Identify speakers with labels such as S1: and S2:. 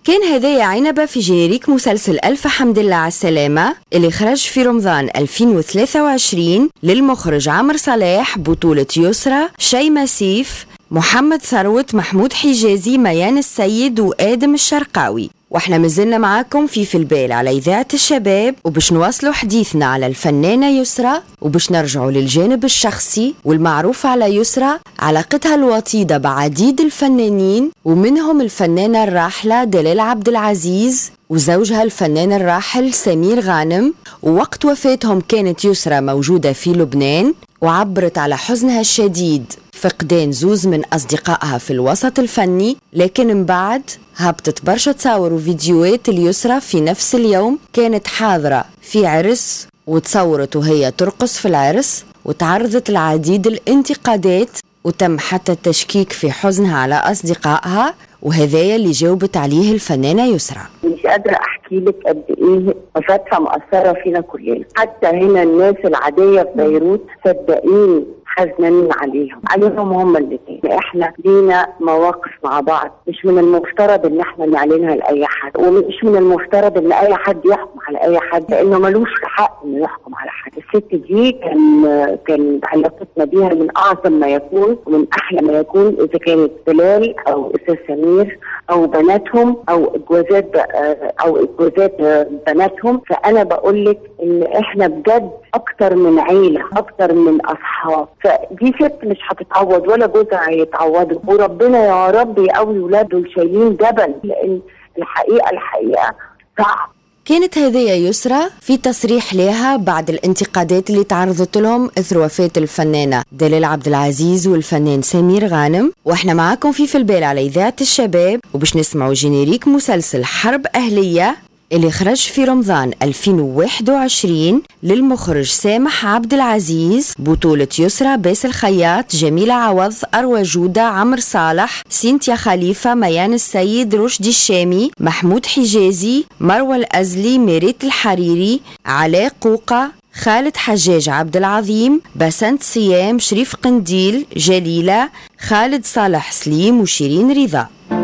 S1: كان هدايا عنبة في جينيريك مسلسل ألف حمد لله على السلامة اللي خرج في رمضان 2023 للمخرج عمرو صلاح، بطولة يسرى، شيماء سيف، محمد ثروت، محمود حجازي، ميان السيد وآدم الشرقاوي. واحنا مازلنا معاكم في البال على إذاعة الشباب، وباش نواصلوا حديثنا على الفنانة يسرى، وباش نرجعوا للجانب الشخصي والمعروف على يسرى علاقتها الوطيدة بعديد الفنانين، ومنهم الفنانة الراحلة دلال عبد العزيز وزوجها الفنان الراحل سمير غانم. ووقت وفاتهم كانت يسرى موجودة في لبنان، وعبرت على حزنها الشديد فقدان زوز من أصدقائها في الوسط الفني، لكن من بعد هبطت برشا تصور وفيديوهات اليسرى في نفس اليوم كانت حاضرة في عرس، وتصورت وهي ترقص في العرس، وتعرضت العديد الانتقادات، وتم حتى التشكيك في حزنها على أصدقائها، وهذايا اللي جاوبت عليه الفنانة يسرى.
S2: مش قادرة أحكي لك قد إيه وفاتها مؤثرة فينا كلنا، حتى هنا الناس العادية في بيروت صدقيني حزنانين عليهم هم الاثنين. احنا لينا مواقف مع بعض مش من المفترض ان احنا نعلنها لاي حد، ومش من المفترض ان اي حد يحكم على اي حد، لانه ملوش حق انه يحكم على حد. الست دي كان علاقتنا بيها من اعظم ما يكون ومن احلى ما يكون، اذا كانت دلال او استاذ سمير او بناتهم او اجوازات بناتهم. فانا بقول لك ان احنا بجد اكتر من عيله، اكتر من اصحاب. فدي ست مش هتتعوض ولا جوزها هيتعوضوا، وربنا يا رب يقوي ولاده شايلين جبل، لان الحقيقه صعب.
S1: كانت هدايا يسرى في تصريح لها بعد الانتقادات اللي تعرضت لهم اثر وفاة الفنانة دلال عبد العزيز والفنان سمير غانم. واحنا معاكم في البال على إذاعة الشباب، وباش نسمعوا جينيريك مسلسل حرب أهلية اللي خرج في رمضان 2021 للمخرج سامح عبد العزيز، بطولة يسرى، باسل خياط، جميلة عوض، أروى جودة، عمرو صالح، سينتيا خليفة، ميان السيد، رشدي الشامي، محمود حجازي، مروى الأزلي، ميريت الحريري، علاء قوقة، خالد حجاج عبد العظيم، بسنت صيام، شريف قنديل، جليلة، خالد صالح سليم، وشيرين رضا.